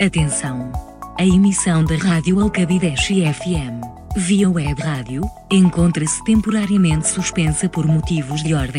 Atenção! A emissão da Rádio Alcabideche FM, via web rádio, encontra-se temporariamente suspensa por motivos de ordem